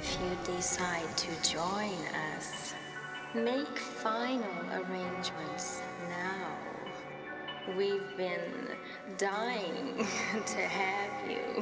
if you decide to join us. Make final arrangements now. We've been dying to have you.